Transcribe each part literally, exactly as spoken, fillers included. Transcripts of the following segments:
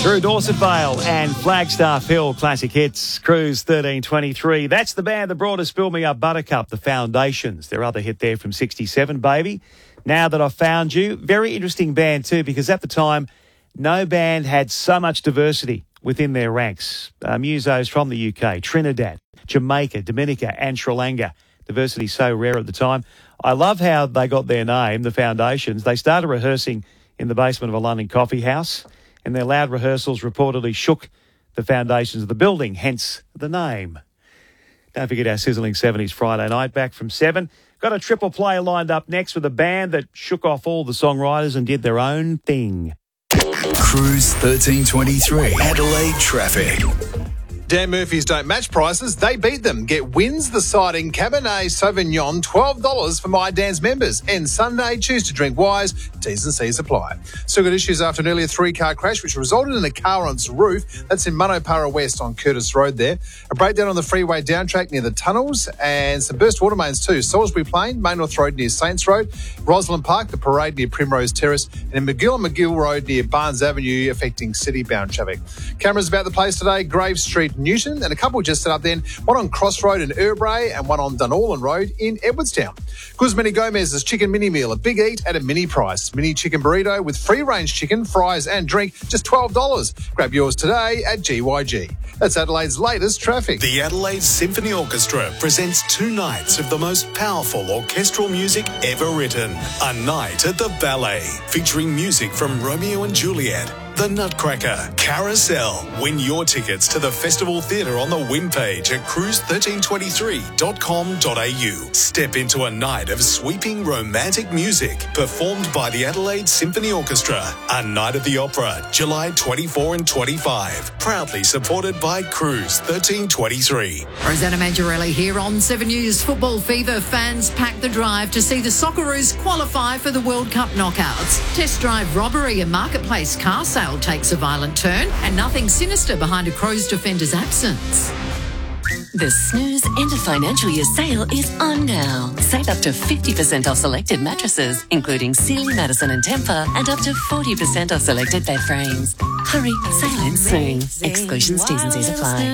Through Dorset Vale and Flagstaff Hill, classic hits, Cruise thirteen twenty-three. That's the band that brought us Fill Me Up Buttercup, The Foundations. Their other hit there from sixty-seven, Baby. Now That I've Found You. Very interesting band too, because at the time, no band had so much diversity within their ranks. Uh, musos from the U K, Trinidad, Jamaica, Dominica and Sri Lanka. Diversity so rare at the time. I love how they got their name, The Foundations. They started rehearsing in the basement of a London coffee house, and their loud rehearsals reportedly shook the foundations of the building, hence the name. Don't forget our sizzling seventies Friday night, back from seven. Got a triple play lined up next with a band that shook off all the songwriters and did their own thing. Cruise thirteen twenty-three, Adelaide traffic. Dan Murphy's don't match prices, they beat them. Get Wins the Siding Cabernet Sauvignon, twelve dollars for My Dan's members. And Sunday, choose to drink wise. T's and C's apply. Still got issues after an earlier three-car crash, which resulted in a car on its roof. That's in Manopara West on Curtis Road there. A breakdown on the freeway down track near the tunnels, and some burst water mains too. Salisbury Plain, Main North Road near Saints Road. Roslyn Park, the parade near Primrose Terrace. And in McGill and McGill Road near Barnes Avenue, affecting city-bound traffic. Cameras about the place today, Grave Street, Newton, and a couple just set up then, one on Cross Road in Urbray and one on Dunallen Road in Edwardstown. Guzmini Gomez's Chicken Mini Meal, a big eat at a mini price. Mini chicken burrito with free-range chicken, fries and drink, just twelve dollars. Grab yours today at G Y G. That's Adelaide's latest traffic. The Adelaide Symphony Orchestra presents two nights of the most powerful orchestral music ever written. A night at the Ballet, featuring music from Romeo and Juliet, The Nutcracker, Carousel. Win your tickets to the Festival Theatre on the win page at cruise thirteen twenty-three dot com dot a u. Step into a night of sweeping romantic music performed by the Adelaide Symphony Orchestra. A Night at the Opera, July twenty-fourth and twenty-fifth. Proudly supported by Cruise thirteen twenty-three. Rosanna Mangiarelli here on seven News. Football fever fans pack the drive to see the Socceroos qualify for the World Cup knockouts. Test drive robbery and marketplace car sale takes a violent turn, and nothing sinister behind a Crows defender's absence. The Snooze End of Financial Year sale is on now. Save up to fifty percent off selected mattresses, including Sealy, Madison and Tempur, and up to forty percent off selected bed frames. Hurry, sale ends soon. Exclusions, T's and C's apply.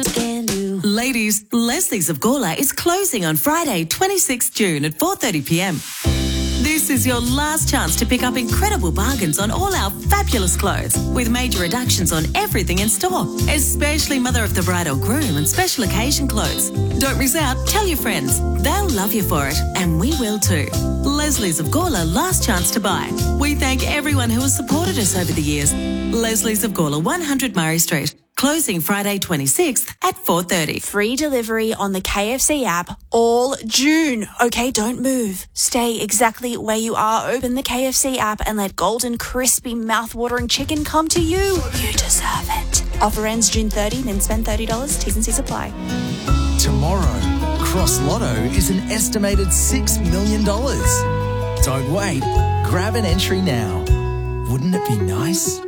Ladies, Leslie's of Gawler is closing on Friday, twenty-sixth of June at four thirty p m. This is your last chance to pick up incredible bargains on all our fabulous clothes, with major reductions on everything in store, especially mother of the bride or groom and special occasion clothes. Don't miss out. Tell your friends. They'll love you for it, and we will too. Leslie's of Gawler, last chance to buy. We thank everyone who has supported us over the years. Leslie's of Gawler, one hundred Murray Street. Closing Friday twenty-sixth at four thirty. Free delivery on the K F C app all June. Okay, don't move. Stay exactly where you are. Open the K F C app and let golden, crispy, mouth-watering chicken come to you. You deserve it. Offer ends June thirtieth, then spend thirty dollars. T's and C's apply. Tomorrow, Cross Lotto is an estimated six million dollars. Don't wait. Grab an entry now. Wouldn't it be nice?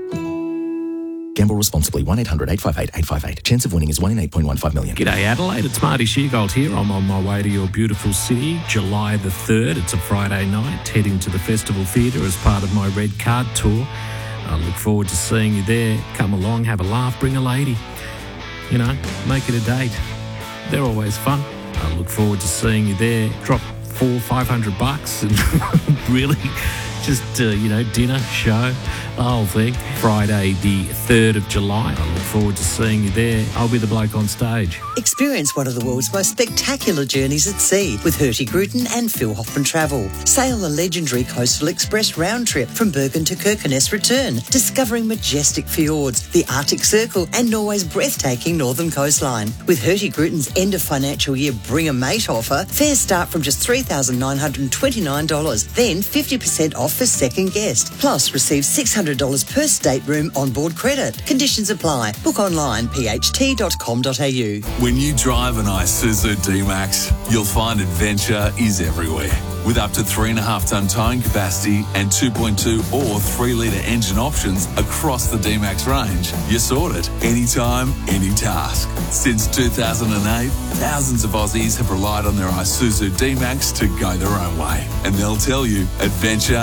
Gamble responsibly. one eight hundred eight five eight eight five eight. Chance of winning is one in eight point one five million. G'day Adelaide, it's Marty Sheargold here. I'm on my way to your beautiful city, July the third. It's a Friday night, heading to the Festival Theatre as part of my Red Card Tour. I look forward to seeing you there. Come along, have a laugh, bring a lady. You know, make it a date. They're always fun. I look forward to seeing you there. Drop four, five hundred bucks and really just, uh, you know, dinner, show, the whole thing. Friday the third of July. I look forward to seeing you there. I'll be the bloke on stage. Experience one of the world's most spectacular journeys at sea with Hurtigruten and Phil Hoffman Travel. Sail the legendary Coastal Express round trip from Bergen to Kirkenes return, discovering majestic fjords, the Arctic Circle and Norway's breathtaking northern coastline. With Hurtigruten's end of financial year Bring a Mate offer, fares start from just three thousand nine hundred twenty-nine dollars, then fifty percent off for second guest. Plus, receive six hundred dollars per stateroom onboard credit. Conditions apply. Book online, p h t dot com dot a u. When you drive an Isuzu D-Max, you'll find adventure is everywhere. With up to three and a half ton towing capacity and two point two or three litre engine options across the D-Max range, you're sorted. Anytime, any task. Since two thousand eight, thousands of Aussies have relied on their Isuzu D-Max to go their own way. And they'll tell you, adventure